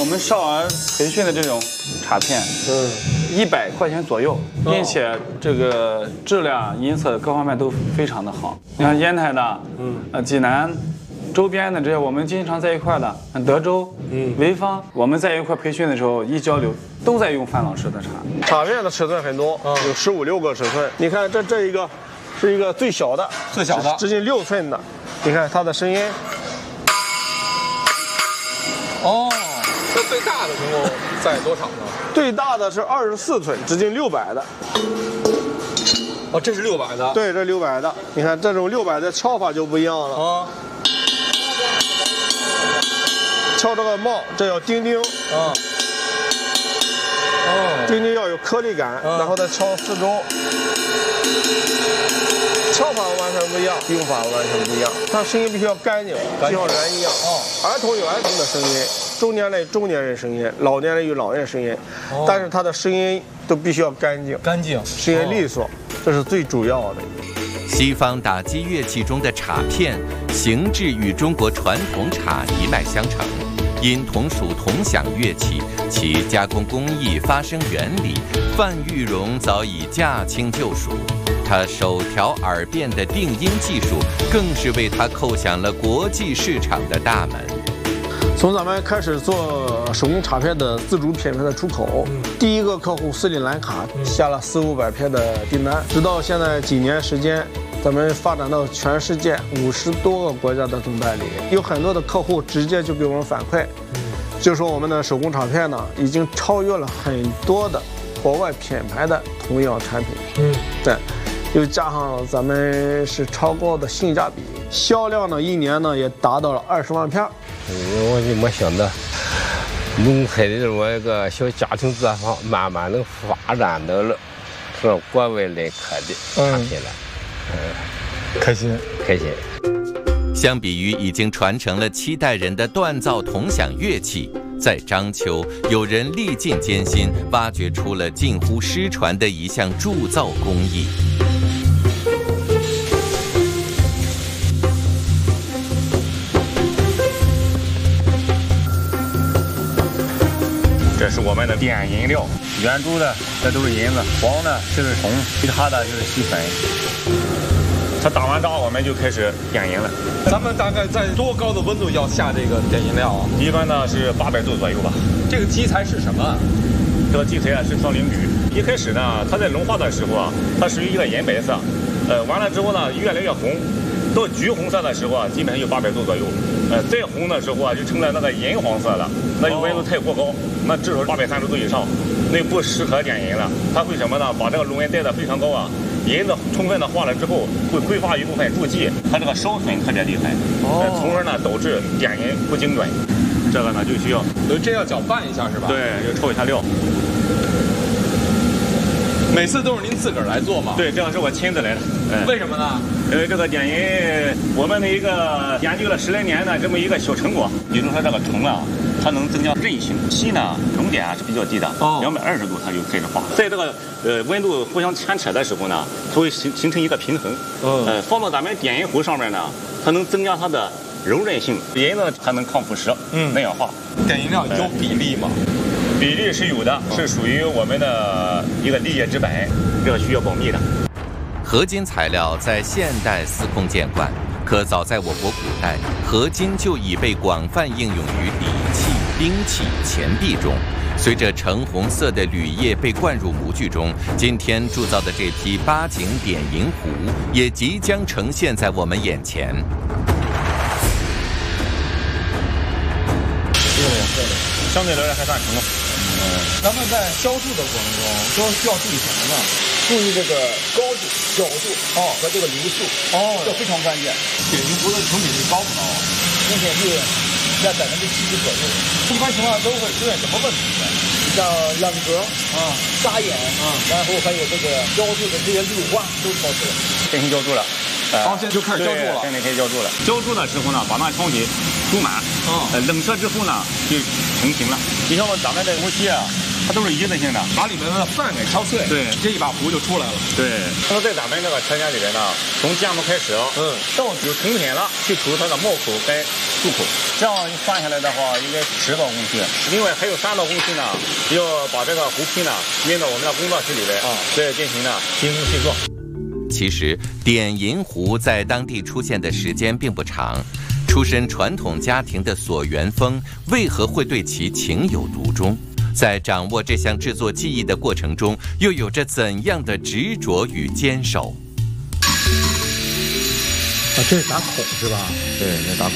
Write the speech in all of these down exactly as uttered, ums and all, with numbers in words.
们少儿培训的这种茶片，嗯，一百块钱左右，并且这个质量、音色各方面都非常的好。你看烟台的，嗯，呃，济南。 周边的这些我们经常在一块的，德州、嗯、潍坊，我们在一块培训的时候一交流，都在用范老师的茶。 茶片的尺寸很多，嗯、有十五六个尺寸。你看这这一个，是一个最小的， 最小的， 直径六寸的。你看它的声音。 哦，这最大的能够在多长呢？ 最大的是二十四寸，直径六百的。 哦，这是六百的。 对，这六百的。你看这种六百的敲法就不一样了啊。 敲这个帽，这叫钉钉，啊，哦，钉钉要有颗粒感，然后再敲四周，敲法完全不一样，用法完全不一样，它声音必须要干净，就像人一样。哦，儿童有儿童的声音，中年人有中年人声音，老年人有老年人声音，但是它的声音都必须要干净， 干净， 声音利索，这是最主要的。 西方打击乐器中的茶片形制与中国传统茶一脉相承，因同属同响乐器，其加工工艺、发声原理，范玉荣早已驾轻就熟。他手调耳变的定音技术，更是为他叩响了国际市场的大门。 从咱们开始做手工茶片的自主品牌的出口，嗯、第一个客户斯里兰卡下了四五百片的订单，直到现在几年时间，咱们发展到全世界五十多个国家的总代理，有很多的客户直接就给我们反馈，嗯、就说我们的手工茶片呢，已经超越了很多的国外品牌的同样产品，嗯，对，又加上咱们是超高的性价比，销量呢一年呢也达到了二十万片。 我就没想到，农村的这么一个小家庭作坊，慢慢能发展到了和国外来客的茶品了， 嗯，开心， 开心。 相比于已经传承了七代人的锻造铜响乐器，在章丘，有人历尽艰辛，挖掘出了近乎失传的一项铸造工艺。 这是我们的点银料，圆珠的这都是银子，黄的就是铜，其他的就是细粉。它打完渣，我们就开始点银了。 咱们大概在多高的温度要下这个点银料啊？ 一般呢是八百度左右吧。 这个基材是什么？ 这个基材啊是双灵铝。一开始呢，它在融化的时候啊，它属于一个银白色，呃，完了之后呢，越来越红，到橘红色的时候啊，基本上有八百度左右。呃，再红的时候啊，就成了那个银黄色了，那温度太过高。 那至少八百三十度以上，那不适合点银了。它会什么呢？把这个炉温带得非常高啊，银子充分的化了之后，会挥发一部分助剂，它这个烧损特别厉害，哦，从而呢导致点银不精准。这个呢就需要， 这要搅拌一下是吧？ 对，要焯一下料。 每次都是您自个儿来做吗？ 对，这个是我亲自来的。 嗯、为什么呢？ 呃，这个点银，我们的一个研究了十来年的这么一个小成果，比如说这个铜啊。 它能增加韧性，锡呢熔点啊是比较低的，两百二十度它就开始化。在这个呃温度互相牵扯的时候呢，它会形形成一个平衡。嗯，呃，放到咱们点银壶上面呢，它能增加它的柔韧性，银呢还能抗腐蚀、嗯耐氧化。 点银料有比例吗？ 比例是有的，是属于我们的一个立业之本，这个需要保密的。 合金材料在现代司空见惯。 可早在我国古代，合金就已被广泛应用于礼器、兵器、钱币中。随着橙红色的铝液被灌入模具中，今天铸造的这批八景点银壶也即将呈现在我们眼前。 相对来说还算成功。 嗯，咱们在浇铸的过程中，都需要注意什么呢？ 注意这个高度、角度哦和这个流速哦，这非常关键。 点银壶的成品率高不高啊？ 成品率在百分之七十左右。一般情况下都会出现什么问题呢？像冷格啊、沙眼啊，然后还有这个浇铸的这些氯化都超出了。 进行浇铸了， 好、呃，现在就开始浇铸了。 现在开始浇铸了。浇铸的时候呢，把那汤底注满，嗯，呃，冷却之后呢就成型了。你像咱们这壶器啊。 它都是一次性的， 把里面的饭给敲碎， 对， 这一把糊就出来了。 对，那么在咱们这个车间里边呢，从建模开始，嗯，到有成品了，去除它的冒口跟入口，这样算下来的话，应该十道工序。另外还有三道工序呢，要把这个糊坯呢运到我们的工作室里边啊，再进行呢精工细作。 其实点银壶在当地出现的时间并不长。出身传统家庭的索元丰为何会对其情有独钟？在掌握这项制作技艺的过程中，又有着怎样的执着与坚守？ 啊，这是打孔是吧？ 对，这打孔。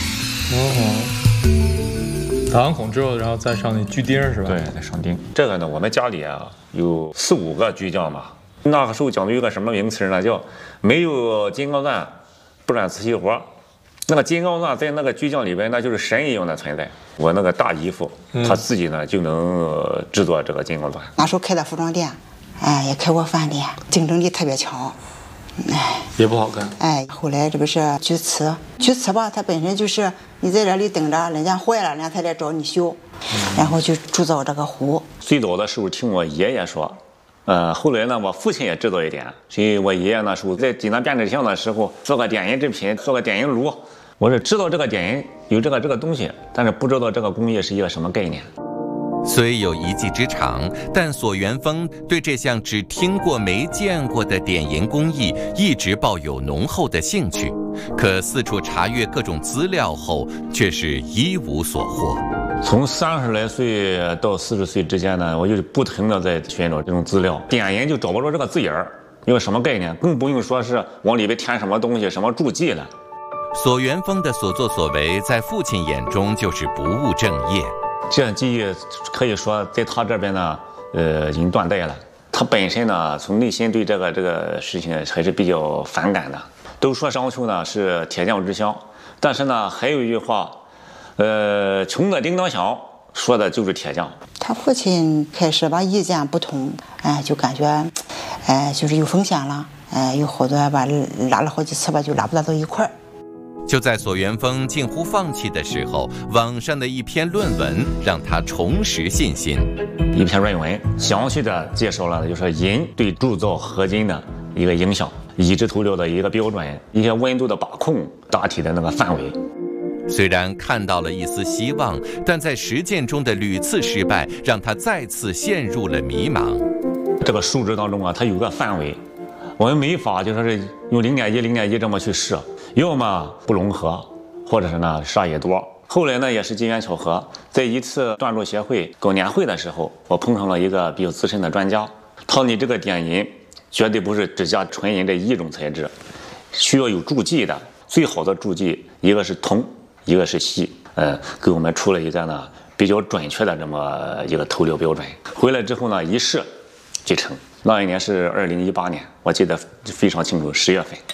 哦。打完孔之后，然后再上那锯钉是吧？ 对，再上钉。这个呢，我们家里啊有四五个锯匠嘛。那个时候讲究一个什么名词呢？叫没有金刚钻，不干瓷器活。那个金刚钻在那个锯匠里边，那就是神一样的存在。我那个大姨夫，嗯、他自己呢就能制作这个金刚钻。 那时候开的服装店，哎，也开过饭店，竞争力特别强，哎， 也不好干。 哎，后来这不是锯瓷，锯瓷吧，它本身就是你在这里等着，人家坏了，人家才来找你修，嗯、然后就铸造这个壶。 最早的时候听我爷爷说。呃，后来呢，我父亲也知道一点，所以我爷爷那时候在济南变纸箱的时候做个点银制品，做个点银炉。我是知道这个点银有这个这个东西，但是不知道这个工艺是一个什么概念。 虽有一技之长，但索元丰对这项只听过没见过的点银工艺一直抱有浓厚的兴趣。可四处查阅各种资料后，却是一无所获。 从三十来岁到四十岁之间呢，我就不停的在寻找这种资料，点银就找不着这个字眼儿，因为什么概念，更不用说是往里边填什么东西、什么注记了。 索元丰的所作所为，在父亲眼中就是不务正业。 这样技艺可以说在他这边呢，呃，已经断代了。他本身呢，从内心对这个这个事情还是比较反感的。都说章丘呢是铁匠之乡，但是呢，还有一句话。呃，穷的叮当响，说的就是铁匠。 他父亲开始吧意见不同，哎，就感觉，哎，就是有风险了，哎，有好多吧拉了好几次吧，就拉不到到一块儿。 就在索元丰近乎放弃的时候，网上的一篇论文让他重拾信心。 一篇论文详细的介绍了就是银对铸造合金的一个影响，已知涂料的一个标准，一些温度的把控，大体的那个范围。 虽然看到了一丝希望，但在实践中的屡次失败，让他再次陷入了迷茫。 这个数值当中啊，它有个范围，我们没法就说是用零点一、零点一这么去试，要么不融合，或者是呢沙也多。后来呢也是机缘巧合，在一次锻铸协会搞年会的时候，我碰上了一个比较资深的专家，他说你这个点银绝对不是只加纯银这一种材质，需要有注记的，最好的注记一个是铜。一个是锡，呃，给我们出了一个呢比较准确的这么一个涂料标准。回来之后呢，一试即成。那一年是二零一八年，我记得非常清楚，十月份。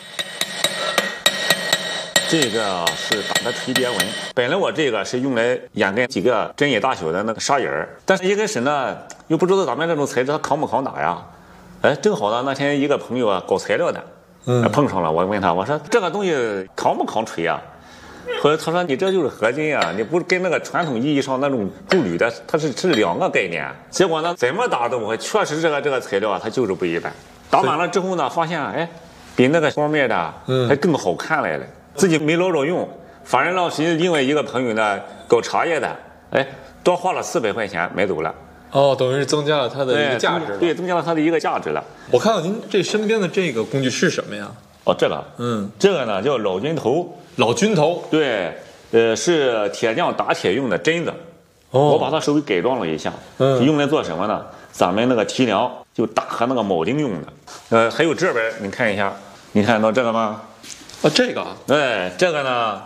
这个是打的推别纹，本来我这个是用来掩盖几个针眼大小的那个砂眼儿，但是一开始呢又不知道咱们这种材质它扛不扛打呀。哎，正好呢那天一个朋友啊搞材料的，嗯，碰上了，我问他，我说这个东西扛不扛锤啊？后来他说你这就是合金啊，你不跟那个传统意义上那种铸铝的，它是是两个概念。结果呢，怎么打都不会，确实这个这个材料啊，它就是不一般。打完了之后呢，发现哎，比那个方面的还更好看来了。自己没捞着用，反而让谁另外一个朋友呢搞茶叶的，哎，多花了四百块钱买走了。 哦，等于是增加了它的一个价值了。 对，增加了它的一个价值了。 我看到您这身边的这个工具是什么呀？ 哦，这个，嗯，这个呢叫老君头。 老君头， 对，呃，是铁匠打铁用的针子。哦，我把它稍微改装了一下，嗯，用来做什么呢？咱们那个提梁就打和那个铆钉用的。呃，还有这边你看一下，你看到这个吗？ 啊，这个， 对，这个呢